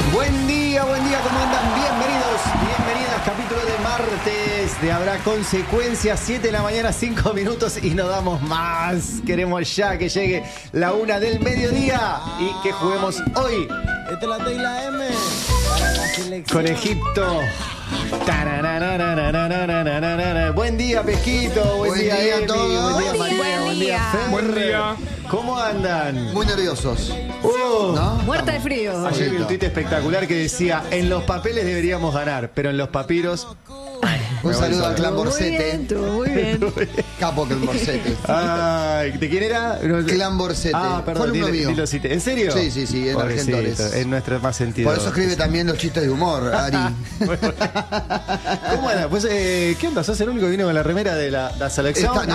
Buen día, ¿cómo andan? Bienvenidas, capítulo de martes de Habrá Consecuencias, 7 de la mañana, 5 minutos y no damos más. Queremos ya que llegue la 1 del mediodía y que juguemos hoy. Esta es la T y la M. Con Egipto. Buen día, Pesquito. Buen día a Emi. todos. Buen día, María. Buen día, Fer. Buen día. ¿Cómo andan? Muy nerviosos. ¿No? Muerta de frío. Ayer vi un tuit espectacular que decía: en los papeles deberíamos ganar, pero en los papiros. Un saludo al clan Borsete. Muy bien. Capo Clan Borsete. Ay, ¿de quién era? Clan Borsete. Ah, Fue perdón, alumno mío. ¿En serio? Sí, en Pobrecito, Argentores. es nuestro más sentido. Por eso escribe también los chistes de humor, Ari. ¿Cómo anda? Pues, ¿qué onda? ¿Sos el único que vino con la remera de la selección? Estoy de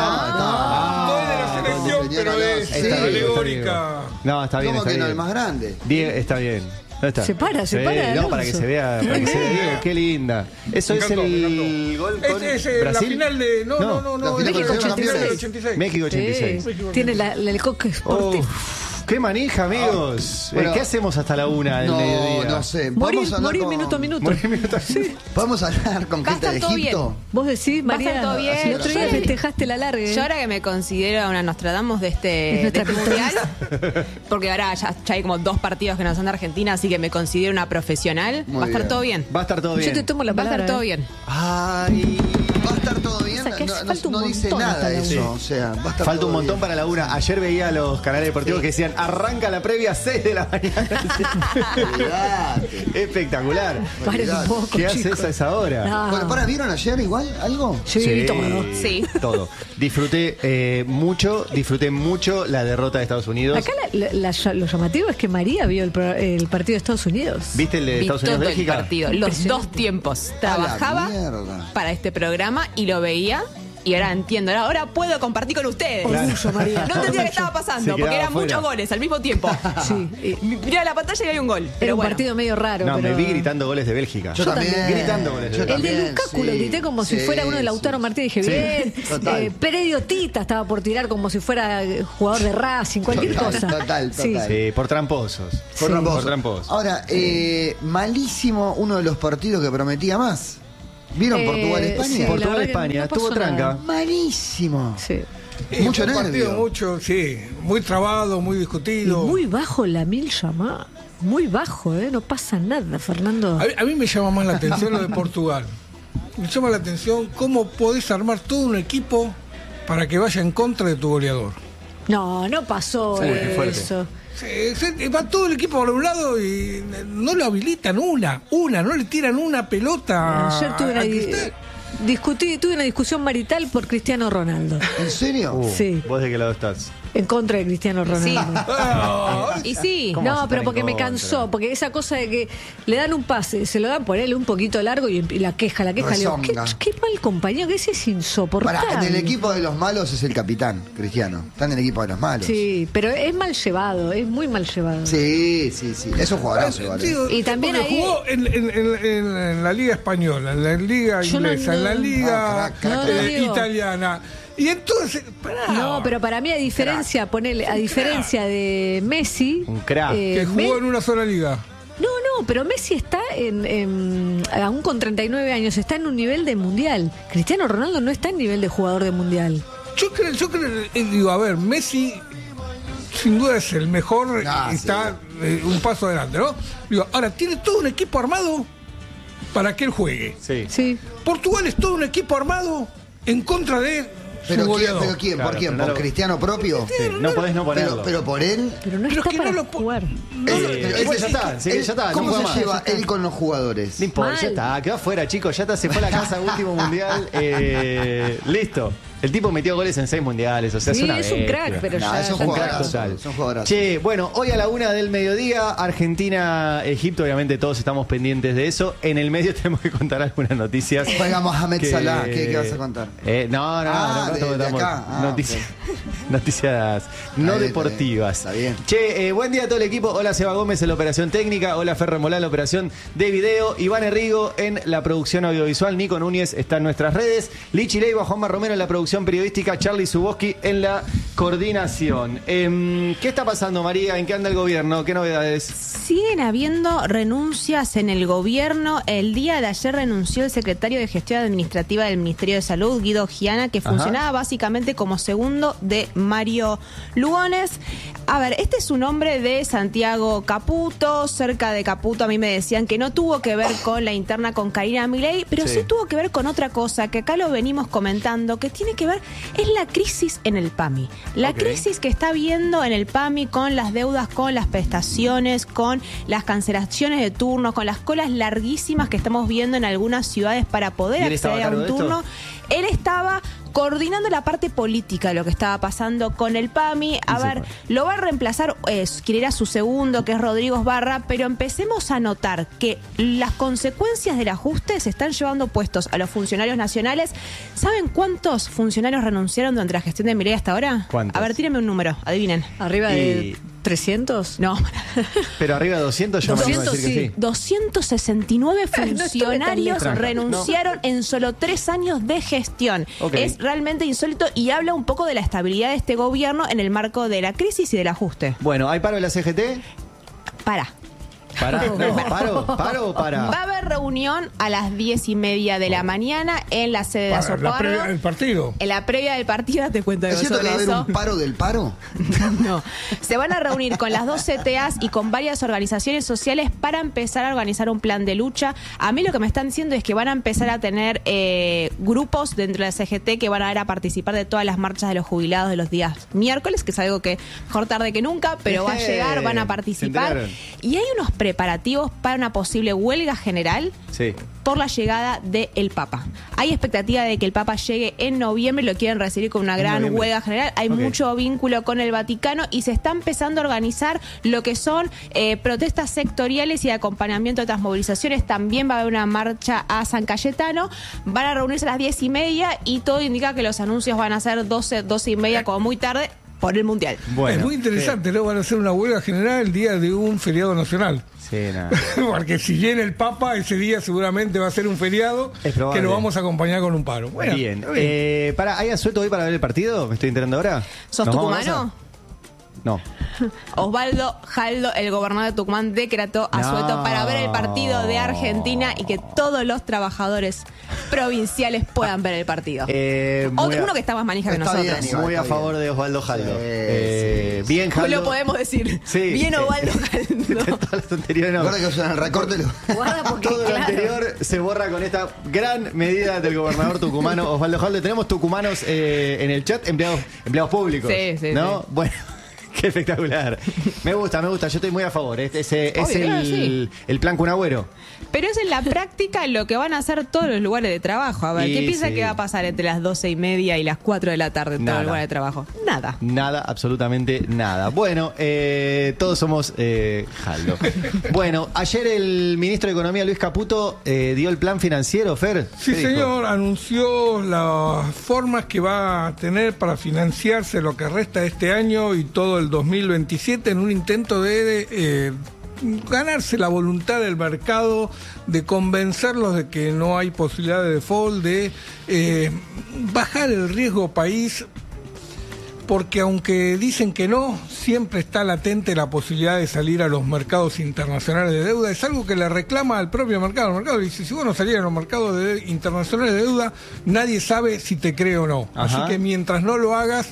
la selección, pero es alegórica. No, está bien. ¿Cómo Está que no? bien. El más grande. Está bien. ¿Dónde está? Se para, No, Alonso. para que se vea, Diego, qué linda. Eso Me es encantó, el gol con Es la Brasil. final de... No. La final México de los 86. campeones. 86. México 86. Tiene el coque sportivo. Qué manija, amigos. Bueno, ¿Qué hacemos hasta la 1 del mediodía? No sé. Morir con- minuto a minuto. ¿Podemos hablar con Va a gente de estar todo Egipto? Vos decís, Va a María, estar todo bien. el otro día Yo- festejaste la larga. Yo ahora que me considero una Nostradamus de Es este nuestra mundial, porque ahora ya hay como 2 partidos que no son de Argentina, así que me considero una profesional. Muy Va a estar bien. todo bien. Va a estar todo Yo bien. te tomo la Va a palabra. estar todo bien. Ay. ¿Va a estar todo bien? O sea, que hace falta un No dice montón nada hasta la eso. una. O sea, va a estar Falta todo un montón bien. para la 1. Ayer veía los canales deportivos que decían: arranca la previa a 6 de la mañana. Olvidate. Espectacular. Paren un poco, ¿Qué chicos. haces a esa hora? No. Bueno, ¿vieron ayer igual algo? Sí, todo. Sí. Todo. Disfruté mucho la derrota de Estados Unidos. Acá lo llamativo es que María vio el partido de Estados Unidos. ¿Viste el de Vi Estados todo el Unidos-Bélgica? partido, los Impresionante. 2 tiempos. A la Trabajaba mierda. para este programa y lo veía. Y ahora entiendo, ahora puedo compartir con ustedes. Orgullo, María. No entendía qué estaba pasando, Se porque quedaba eran afuera. muchos goles al mismo tiempo. Sí. Mirá la pantalla y hay un gol. Era Pero un bueno. partido medio raro. No, pero... me vi gritando goles de Bélgica. Yo también. Gritando goles. Yo El de también, Lukaku sí. lo grité como si Sí, fuera uno de Lautaro sí. Martínez. Dije, bien. Total. Peredio Tita estaba por tirar como si fuera jugador de Racing, cualquier Total, cosa. total. Sí, por tramposos. Por tramposo. Por tramposos. Ahora, malísimo uno de los partidos que prometía más. ¿Vieron Portugal-España? sí, la verdad que Portugal-España, no pasó tuvo tranca. nada. Malísimo. Sí. Mucho un partido nervio. muy trabado, muy Y discutido. muy bajo la Mil Llamá. Muy bajo, ¿eh? No pasa nada, Fernando. A mí me llama más la atención lo de Portugal. Me llama la atención cómo podés armar todo un equipo para que vaya en contra de tu goleador. No, no pasó qué fuerte. eso. Va todo el equipo para un lado y no lo habilitan no le tiran una pelota. Ayer tuve a Cristal. tuve una discusión marital por Cristiano Ronaldo. ¿En serio? Sí. ¿Vos de qué lado estás? En contra de Cristiano Ronaldo. Ah, Y sí. ¿Cómo vas a No, estar pero en porque me contra? cansó, porque esa cosa de que le dan un pase, se lo dan por él un poquito largo y la queja, le digo, Rezonga. qué mal compañero, que ese es insoportable. Pará, en el equipo de los malos es el capitán, Cristiano. Está en el equipo de los malos. Sí, pero es mal llevado, es muy mal llevado. Sí. Es un jugadorazo, igual. digo, Y también porque ahí- jugó en la Liga Española, en la Liga Yo no- inglesa, en la no- Liga crack, digo. italiana. Y entonces, pará. No, pero para mí a diferencia, a diferencia de Messi, Un crack. Que jugó en una sola liga. No, pero Messi está aún con 39 años, está en un nivel de mundial. Cristiano Ronaldo no está en nivel de jugador de mundial. Yo creo, digo, a ver, Messi sin duda es el mejor, está un paso adelante, ¿no? Digo, ahora tiene todo un equipo armado para que él juegue. Sí. Sí. Portugal es todo un equipo armado en contra de ¿Pero su goleador. quién? Claro, ¿Por quién? pero no ¿Por lo- Cristiano propio? Sí, no podés no ponerlo. Pero por él. Pero no Pero está es que para no lo po- jugar. Pero igual ya está, sí, ya está, no ¿Cómo juega se más. lleva Ya está. él con los jugadores? No importa, Mal. ya está, quedó afuera, chicos, ya está, se fue a la casa, último mundial, listo. El tipo metió goles en 6 mundiales, o sea, Sí, es una es un bestia. crack, pero Nah, ya. es un ya crack jugadorazo. total. Es un jugadorazo. Che, bueno, hoy a la 1 del mediodía, Argentina-Egipto, obviamente todos estamos pendientes de eso. En el medio tenemos que contar algunas noticias. Juega Mohamed que- Salah, ¿qué vas a contar? No, de acá. noticias, noticias no Está bien, deportivas. está bien. Che, buen día a todo el equipo. Hola Seba Gómez en la operación técnica. Hola Ferro Molán en la operación de video. Iván Herrigo en la producción audiovisual. Nico Núñez está en nuestras redes. Lichi Leiva, Juanma Romero en la producción producción periodística, Charlie Zuboski en la coordinación. ¿Qué está pasando, María? ¿En qué anda el gobierno? ¿Qué novedades? Siguen habiendo renuncias en el gobierno. El día de ayer renunció el secretario de Gestión Administrativa del Ministerio de Salud, Guido Giana, que funcionaba básicamente como segundo de Mario Lugones. A ver, este es un hombre de Santiago Caputo. Cerca de Caputo a mí me decían que no tuvo que ver con la interna con Karina Milei, pero sí tuvo que ver con otra cosa que acá lo venimos comentando, que tiene que ver, es la crisis en el PAMI. La crisis que está habiendo en el PAMI con las deudas, con las prestaciones, con las cancelaciones de turnos, con las colas larguísimas que estamos viendo en algunas ciudades para poder acceder a un turno. Él estaba coordinando la parte política de lo que estaba pasando con el PAMI. A ver, lo va a reemplazar quien era su segundo, que es Rodrigo Barra, pero empecemos a notar que las consecuencias del ajuste se están llevando puestos a los funcionarios nacionales. ¿Saben cuántos funcionarios renunciaron durante la gestión de Milei hasta ahora? ¿Cuántos? A ver, tírenme un número, adivinen. ¿Arriba de 300? No. Pero arriba de 200 yo me animo a decir que sí. 269 funcionarios renunciaron en solo 3 años de gestión. Es realmente insólito y habla un poco de la estabilidad de este gobierno en el marco de la crisis y del ajuste. Bueno, ¿hay paro de la CGT? ¿Para? ¿Paro o para? Va a haber reunión a las 10:30 de la mañana en la sede de Azoparo. La previa del partido. En la previa del partido, te cuento algo ¿Es cierto que sobre va a haber eso. un paro del paro? No. Se van a reunir con las 2 CTAs y con varias organizaciones sociales para empezar a organizar un plan de lucha. A mí lo que me están diciendo es que van a empezar a tener grupos dentro de la CGT que van a ir a participar de todas las marchas de los jubilados de los días miércoles, que es algo que mejor tarde que nunca, pero va a llegar, van a participar. Y hay unos preparativos para una posible huelga general por la llegada del Papa. Hay expectativa de que el Papa llegue en noviembre, lo quieren recibir con una gran huelga general. Hay mucho vínculo con el Vaticano y se está empezando a organizar lo que son protestas sectoriales y de acompañamiento de otras movilizaciones. También va a haber una marcha a San Cayetano. Van a reunirse a las 10:30 y todo indica que los anuncios van a ser 12:30 como muy tarde por el Mundial. Bueno, es muy interesante, ¿no? Van a hacer una huelga general el día de un feriado nacional. Sí, nada. Porque si viene el Papa, ese día seguramente va a ser un feriado que lo vamos a acompañar con un paro. Bueno, bien. ¿Hay asueto hoy para ver el partido? ¿Me estoy enterando ahora? ¿Sos tucumano? No. Osvaldo Jaldo, el gobernador de Tucumán, decretó asueto para ver el partido de Argentina y que todos los trabajadores provinciales puedan ver el partido. Uno que está más manija que nosotros. Bien, muy a favor de Osvaldo Jaldo. Bien, Jaldo. Lo podemos decir. Sí. Bien, Osvaldo Jaldo. Todas las anteriores no. Ahora que usan el recórtelo. Todo lo anterior se borra con esta gran medida del gobernador tucumano Osvaldo Jaldo. Tenemos tucumanos en el chat, empleados públicos. Sí, ¿no? sí. Bueno. Qué espectacular. Me gusta. Yo estoy muy a favor. Es el plan Kun Agüero. Pero es en la práctica lo que van a hacer todos los lugares de trabajo. A ver, ¿qué piensa que va a pasar entre las 12:30 y las 4 de la tarde en todo el lugar de trabajo? Nada. Nada, absolutamente nada. Bueno, todos somos Jaldo. Bueno, ayer el ministro de Economía, Luis Caputo, dio el plan financiero, Fer. Sí, señor, anunció las formas que va a tener para financiarse lo que resta de este año y todo el 2027 en un intento de ganarse la voluntad del mercado, de convencerlos de que no hay posibilidad de default, de bajar el riesgo país, porque aunque dicen que no, siempre está latente la posibilidad de salir a los mercados internacionales de deuda. Es algo que le reclama al propio mercado. El mercado dice, si vos no salís a los mercados internacionales de deuda, nadie sabe si te cree o no. Ajá. Así que mientras no lo hagas,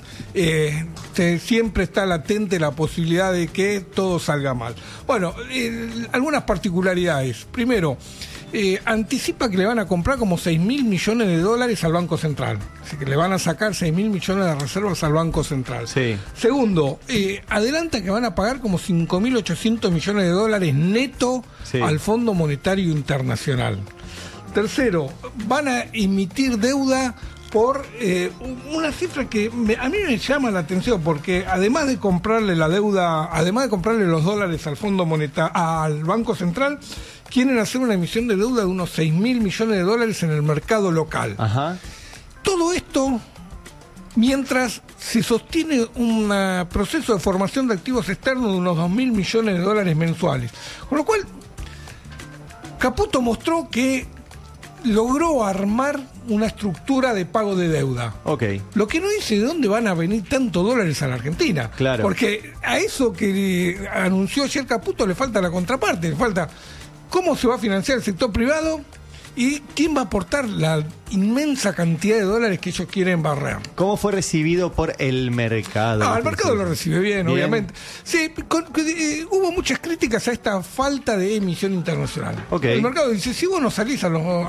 siempre está latente la posibilidad de que todo salga mal. Bueno, algunas particularidades. Primero, anticipa que le van a comprar como 6.000 millones de dólares al Banco Central. Así que le van a sacar 6.000 millones de reservas al Banco Central. Sí. Segundo, adelanta que van a pagar como 5.800 millones de dólares neto al Fondo Monetario Internacional. Tercero, van a emitir deuda por una cifra que a mí me llama la atención, porque además de comprarle la deuda, además de comprarle los dólares al Fondo Monetario, al Banco Central, quieren hacer una emisión de deuda de unos 6.000 millones de dólares en el mercado local. Ajá. Todo esto mientras se sostiene un proceso de formación de activos externos de unos 2.000 millones de dólares mensuales. Con lo cual, Caputo mostró que logró armar una estructura de pago de deuda. Ok. Lo que no dice de dónde van a venir tantos dólares a la Argentina. Claro. Porque a eso que anunció ayer Caputo le falta la contraparte, le falta cómo se va a financiar el sector privado y quién va a aportar la inmensa cantidad de dólares que ellos quieren barrer. ¿Cómo fue recibido por el mercado? El mercado lo recibe bien, obviamente. Sí, hubo muchas críticas a esta falta de emisión internacional. Okay. El mercado dice, si vos no salís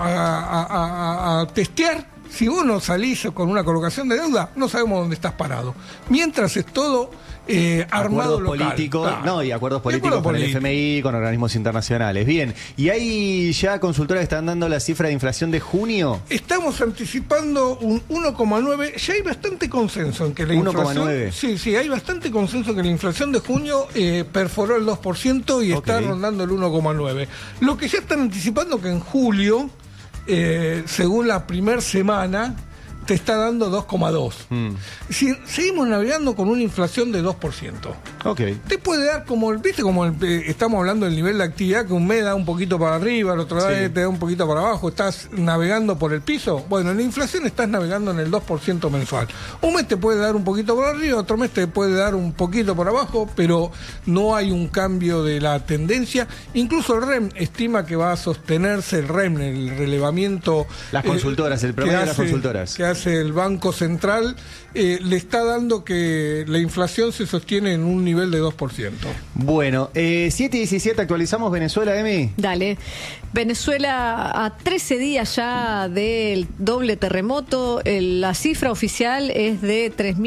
a testear, si vos no salís con una colocación de deuda, no sabemos dónde estás parado. Mientras es todo armado acuerdos local. políticos, Claro. no, y acuerdos políticos con el FMI, con organismos internacionales. Bien, ¿y hay ya consultoras que están dando la cifra de inflación de junio? Estamos anticipando un 1,9. Ya hay bastante consenso en que la 1,9. inflación... Sí, hay bastante consenso en que la inflación de junio perforó el 2% y está rondando el 1,9. Lo que ya están anticipando que en julio, según la primera semana, te está dando 2,2. Si seguimos navegando con una inflación de 2%. Ok. Te puede dar estamos hablando del nivel de actividad, que un mes da un poquito para arriba, el otro mes te da un poquito para abajo, estás navegando por el piso. Bueno, en la inflación estás navegando en el 2% mensual. Un mes te puede dar un poquito por arriba, otro mes te puede dar un poquito por abajo, pero no hay un cambio de la tendencia. Incluso el REM estima que va a sostenerse el relevamiento. Las consultoras, el promedio de las consultoras. Que hace el Banco Central, le está dando que la inflación se sostiene en un nivel de 2%. Bueno, 7:17, actualizamos Venezuela, Emi. Dale. Venezuela a 13 días ya del doble terremoto, la cifra oficial es de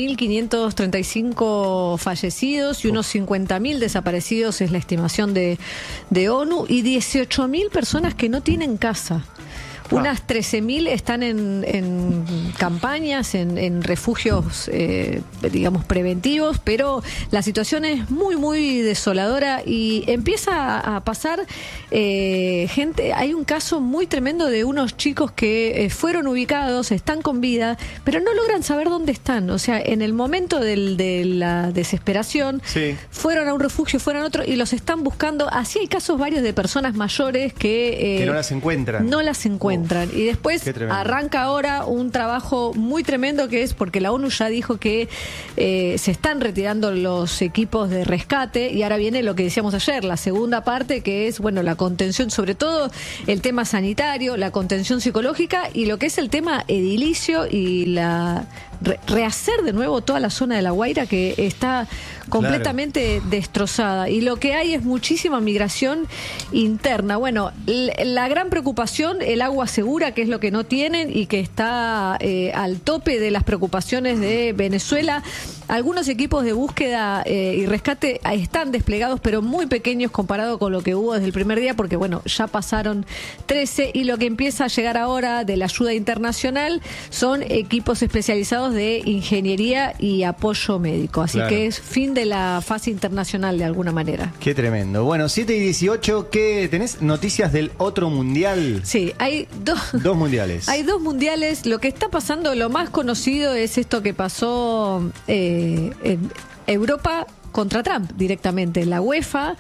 3.535 fallecidos y unos 50.000 desaparecidos es la estimación de ONU y 18.000 personas que no tienen casa. Unas 13.000 están en campañas, en refugios, digamos, preventivos, pero la situación es muy, muy desoladora y empieza a pasar gente. Hay un caso muy tremendo de unos chicos que fueron ubicados, están con vida, pero no logran saber dónde están. O sea, en el momento de la desesperación, fueron a un refugio, fueron a otro y los están buscando. Así hay casos varios de personas mayores que no las encuentran. No las encuentran. Y después arranca ahora un trabajo muy tremendo que es porque la ONU ya dijo que se están retirando los equipos de rescate y ahora viene lo que decíamos ayer, la segunda parte que es, bueno, la contención, sobre todo el tema sanitario, la contención psicológica y lo que es el tema edilicio y la rehacer de nuevo toda la zona de La Guaira que está completamente destrozada y lo que hay es muchísima migración interna. Bueno, la gran preocupación, el agua segura, que es lo que no tienen y que está al tope de las preocupaciones de Venezuela. Algunos equipos de búsqueda y rescate están desplegados, pero muy pequeños comparado con lo que hubo desde el primer día, porque bueno, ya pasaron 13 y lo que empieza a llegar ahora de la ayuda internacional son equipos especializados de ingeniería y apoyo médico. Así que es fin de la fase internacional de alguna manera. Qué tremendo. Bueno, 7:18, ¿qué tenés? Noticias del otro mundial. Sí, hay dos mundiales. Hay dos mundiales. Lo que está pasando, lo más conocido es esto que pasó en Europa contra Trump directamente. La UEFA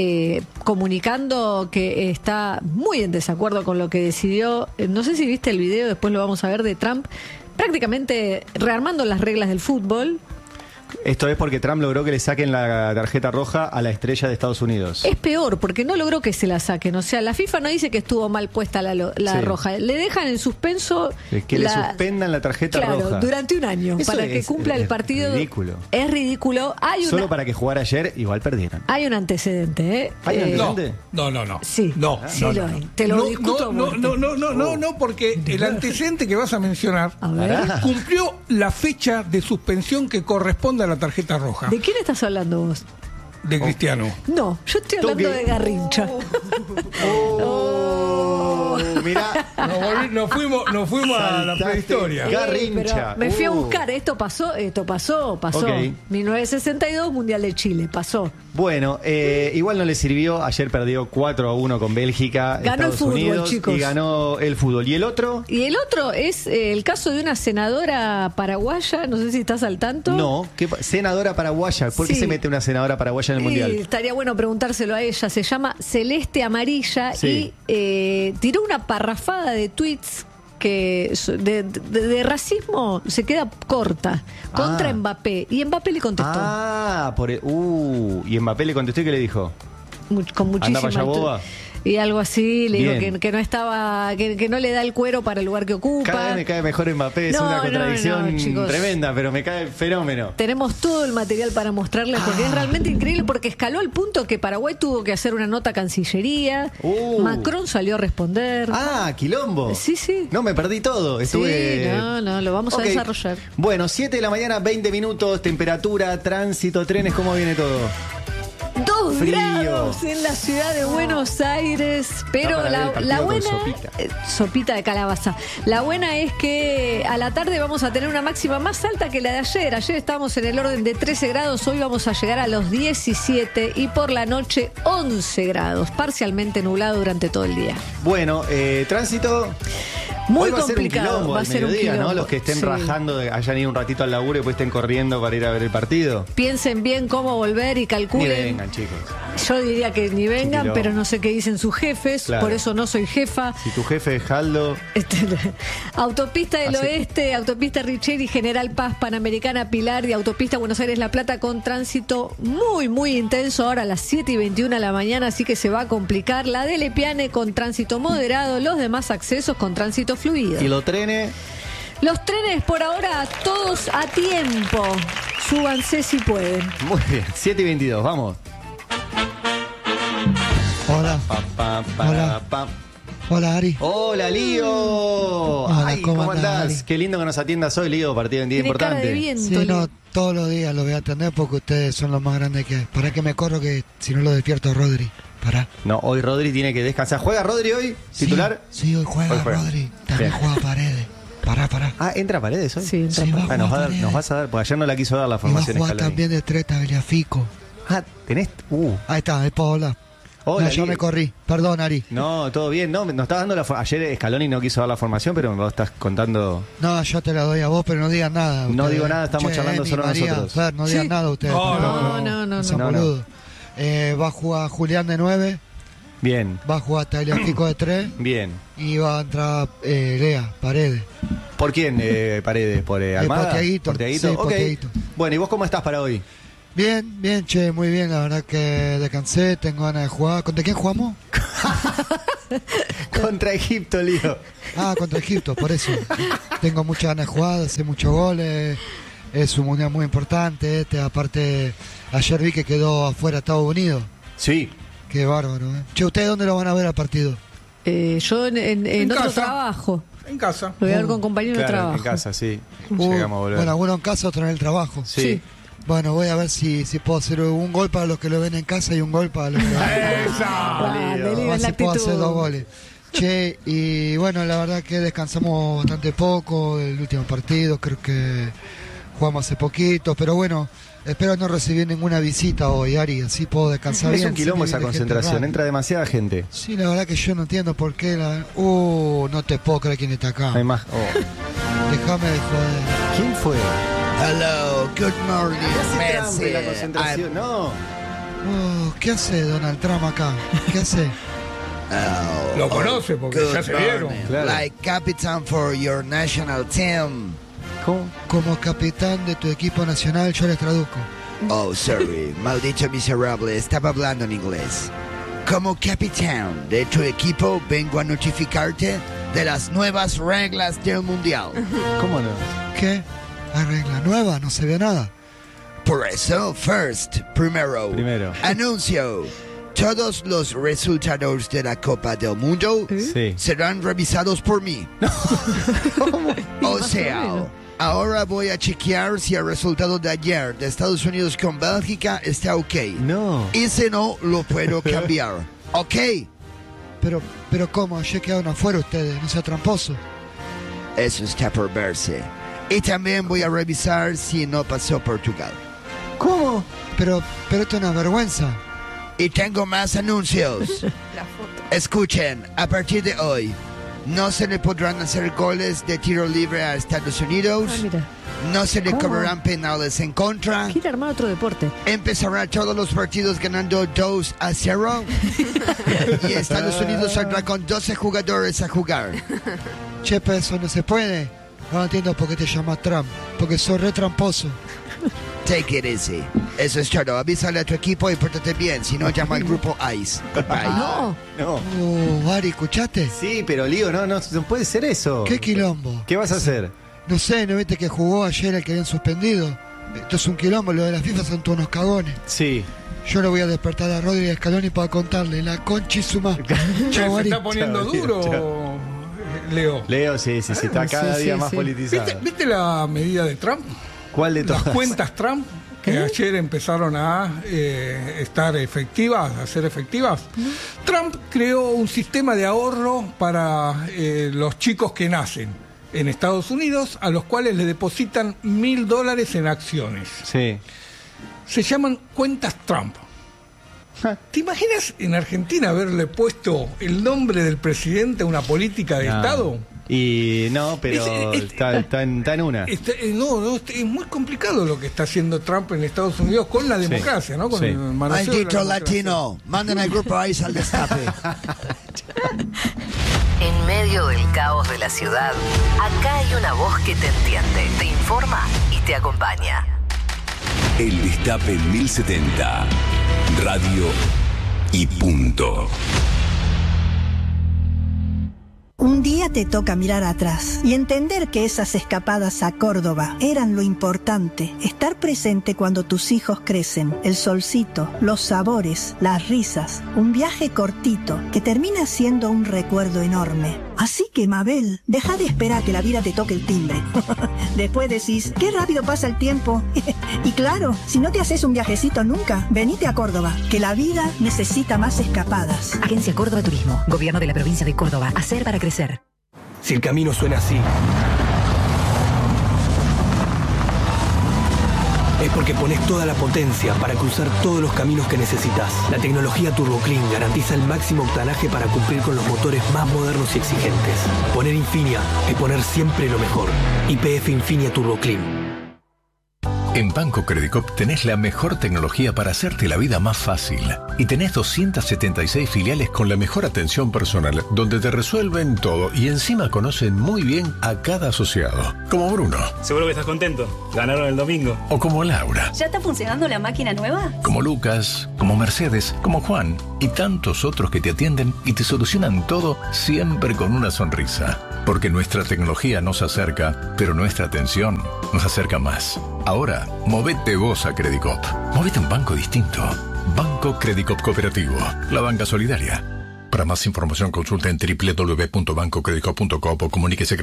comunicando que está muy en desacuerdo con lo que decidió. No sé si viste el video, después lo vamos a ver, de Trump prácticamente rearmando las reglas del fútbol. Esto es porque Trump logró que le saquen la tarjeta roja a la estrella de Estados Unidos. Es peor, porque no logró que se la saquen. O sea, la FIFA no dice que estuvo mal puesta la roja. Le dejan en suspenso... Que le suspendan la tarjeta roja. Durante un año, eso para que cumpla el partido. Es ridículo. Es ridículo. Solo para que jugara ayer, igual perdieron. Hay un antecedente, ¿eh? ¿Hay un antecedente? No. Sí, no, lo hay. Te lo discuto. No, porque el antecedente que vas a mencionar cumplió la fecha de suspensión que corresponde a la tarjeta roja. ¿De quién estás hablando vos? De Cristiano. No, yo estoy hablando de Garrincha. Mirá. Nos fuimos a la prehistoria. Garrincha. Me fui a buscar, esto pasó. Okay. 1962, Mundial de Chile, pasó. Bueno, igual no le sirvió. Ayer perdió 4-1 con Bélgica, ganó Estados el fútbol, Unidos, chicos. y ganó el fútbol. ¿Y el otro? Y el otro es el caso de una senadora paraguaya, no sé si estás al tanto. No, senadora paraguaya. ¿Por qué se mete una senadora paraguaya en el Mundial? Estaría bueno preguntárselo a ella. Se llama Celeste Amarilla y tiró una parrafada de tweets que de racismo se queda corta contra Mbappé. Y Mbappé le contestó. ¿Y Mbappé le contestó y qué le dijo? Con muchísima Anda para allá, boba. Y algo así, le Bien. digo que no estaba, que no le da el cuero para el lugar que ocupa. Cada vez me cae mejor Mbappé, es No, una contradicción no, chicos. tremenda, pero me cae fenómeno. Tenemos todo el material para mostrarles porque es realmente increíble, porque escaló al punto que Paraguay tuvo que hacer una nota a Cancillería, Macron salió a responder. Quilombo. Sí. No, me perdí todo. Estuve... Sí, no, lo vamos a desarrollar. Bueno, 7 de la mañana, 20 minutos, temperatura, tránsito, trenes, ¿cómo viene todo? 2 Frío. grados en la ciudad de Buenos Aires, pero para ver el partido la con buena sopita. Sopita de calabaza. La buena es que a la tarde vamos a tener una máxima más alta que la de ayer. Ayer estábamos en el orden de 13 grados, hoy vamos a llegar a los 17 y por la noche 11 grados, parcialmente nublado durante todo el día. Bueno, tránsito. Muy Hoy va complicado, a ser un quilombo va a al ser un mediodía, ¿no? quilombo. Los que estén Sí. rajando, hayan ido un ratito al laburo y después estén corriendo para ir a ver el partido. Piensen bien cómo volver y Ni calculen. vengan, chicos. Yo diría que ni vengan, quilombo. pero no sé qué dicen sus jefes, Claro. por eso no soy jefa. Si tu jefe es Jaldo, Autopista del Así. Oeste, Autopista Richeri, General Paz, Panamericana Pilar y Autopista Buenos Aires-La Plata con tránsito muy intenso ahora a las 7:21 de la mañana, así que se va a complicar. La de Lepiane con tránsito moderado, los demás accesos con tránsito fluido. y los trenes. Los trenes por ahora todos a tiempo. Súbanse si pueden. Muy bien, 7:22, vamos. Hola. Hola. Pa. Hola, Ari. Hola, Lío. Hola, Ay, ¿cómo ¿cómo andás, andás? Ari? Qué lindo que nos atiendas hoy, Lío, partido en día Tiene cara importante. de viento. Sí, Leo. no, todos los días lo voy a atender porque ustedes son los más grandes que hay. ¿Para qué me corro que si no lo despierto Rodri? Pará. No, hoy Rodri tiene que descansar. ¿Juega Rodri hoy? ¿Titular? Sí, hoy juega Hoy juega. Rodri. También Bien. juega Paredes. Pará. Ah, ¿entra Paredes hoy? Sí, entra Sí, Paredes. va a Nos, jugar Paredes. nos vas a dar, porque ayer no la quiso dar la Y va a formación jugar Scaloni. también de Treta Beliafico. Ah, tenés... Ahí está, es Paola. Hola, No, yo Lío. me corrí. Perdón, Ari. No, todo bien. No, nos estás dando la ayer Scaloni no quiso dar la formación, pero me lo estás contando. No, yo te la doy a vos, pero no digan nada. No ustedes. digo nada, estamos charlando Emi, solo María, nosotros. Fer, no digan Sí. nada ustedes. No. sean No. boludos. Va a jugar Julián de 9, Bien, va a jugar Tagliafico de 3 bien. y va a entrar Lea, Paredes. ¿Por quién Paredes? ¿Por Almada? por Tiaguito. ¿Por Tiaguito? Sí, Ok. por Tiaguito. Bueno, ¿y vos cómo estás para hoy? Bien, che, muy bien. La verdad que descansé, tengo ganas de jugar. ¿Contra quién jugamos? Contra Egipto, Lío. Contra Egipto, por eso. Tengo muchas ganas de jugar, hacer muchos goles. Es un mundial muy importante. Aparte, ayer vi que quedó afuera Estados Unidos. Sí. Qué bárbaro, ¿eh? Che, ¿ustedes dónde lo van a ver al partido? Yo en otro casa. trabajo. En casa. Lo voy a ver con compañeros de Claro, trabajo. en casa, sí. Llegamos a volver. Bueno, uno en casa, otro en el trabajo. Sí. Bueno, voy a ver si puedo hacer un gol para los que lo ven en casa y un gol para los que lo ven en casa. Dale, A ver la si puedo hacer actitud. 2 goles. Che, y bueno, la verdad que descansamos bastante poco el último partido, creo que jugamos hace poquito, pero bueno, espero no recibir ninguna visita hoy, Ari, así puedo descansar Es bien. un quilombo sin esa que viene gente concentración, rara. entra demasiada gente. Sí, la verdad que yo no entiendo por qué. No te puedo creer quién está acá. Hay más. Oh. Déjame de joder. ¿Quién fue? Hello, good morning, Trump en la concentración. No. ¿Qué hace Donald Trump acá? ¿Qué hace? Lo conoce porque ya se vieron. Claro. Like captain for your national team. ¿Cómo? Como capitán de tu equipo nacional, yo les traduzco. Oh, sorry, maldito miserable, estaba hablando en inglés. Como capitán de tu equipo, vengo a notificarte de las nuevas reglas del mundial. ¿Cómo no? ¿Qué? ¿Hay regla nueva? No se ve nada. Por eso, primero, anuncio. Todos los resultados de la Copa del Mundo Sí. serán revisados por mí. O sea, ahora voy a chequear si el resultado de ayer de Estados Unidos con Bélgica está ok. No. Y si no, lo puedo cambiar. ¿Ok? Pero ¿cómo? Ya quedaron afuera ustedes, no sea tramposo. Eso está por verse. Y también voy a revisar si no pasó Portugal. ¿Cómo? Pero esto es una vergüenza. Y tengo más anuncios. Escuchen, a partir de hoy, no se le podrán hacer goles de tiro libre a Estados Unidos, No se le cobrarán penales en contra. Quiere armar otro deporte. Empezará todos los partidos ganando 2-0. Y Estados Unidos saldrá con 12 jugadores a jugar. Che, pero eso no se puede. No entiendo por qué te llamas Trump. Porque sos re tramposo. Take it easy. Eso es todo. Avísale a tu equipo y pórtate bien. Si no, llama al grupo ICE. Goodbye. No. Ari, ¿escuchaste? Sí, pero Lío, no puede ser eso. ¿Qué quilombo? ¿Qué vas a hacer? No sé, ¿no viste que jugó ayer el que habían suspendido? Esto es un quilombo, lo de la FIFA son todos unos cagones. Sí. Yo le voy a despertar a Rodri Scaloni para contarle la conchisuma. Chau, se Ari. está poniendo duro, Leo. Leo, sí, está cada día más politizado. ¿Viste la medida de Trump? ¿Cuál de todas? Las cuentas Trump, que ayer empezaron a estar efectivas, a ser efectivas. Trump creó un sistema de ahorro para los chicos que nacen en Estados Unidos, a los cuales le depositan $1.000 en acciones. Sí. Se llaman cuentas Trump. ¿Te imaginas en Argentina haberle puesto el nombre del presidente a una política de Estado? Y no, pero está en una. Es muy complicado lo que está haciendo Trump en Estados Unidos con la democracia, ¿no? Con el manoseo de la Maldito democracia. latino, manden al grupo ICE al destape. En medio del caos de la ciudad, acá hay una voz que te entiende, te informa y te acompaña. El Destape 1070. Radio y punto. Un día te toca mirar atrás y entender que esas escapadas a Córdoba eran lo importante. Estar presente cuando tus hijos crecen, el solcito, los sabores, las risas. Un viaje cortito que termina siendo un recuerdo enorme. Así que, Mabel, deja de esperar que la vida te toque el timbre. Después decís, qué rápido pasa el tiempo. Y claro, si no te haces un viajecito nunca, venite a Córdoba, que la vida necesita más escapadas. Agencia Córdoba Turismo, Gobierno de la Provincia de Córdoba. Hacer para crecer. Si el camino suena así, es porque pones toda la potencia para cruzar todos los caminos que necesitas. La tecnología TurboClean garantiza el máximo octanaje para cumplir con los motores más modernos y exigentes. Poner Infinia es poner siempre lo mejor. YPF Infinia TurboClean. En Banco Credicop tenés la mejor tecnología para hacerte la vida más fácil. Y tenés 276 filiales con la mejor atención personal, donde te resuelven todo y encima conocen muy bien a cada asociado. Como Bruno. Seguro que estás contento. Ganaron el domingo. O como Laura. ¿Ya está funcionando la máquina nueva? Como Lucas, como Mercedes, como Juan y tantos otros que te atienden y te solucionan todo siempre con una sonrisa. Porque nuestra tecnología nos acerca, pero nuestra atención nos acerca más. Ahora, movete vos a Credicop. Movete a un banco distinto. Banco Credicop Cooperativo. La banca solidaria. Para más información consulta en www.bancocredicop.com o comuníquese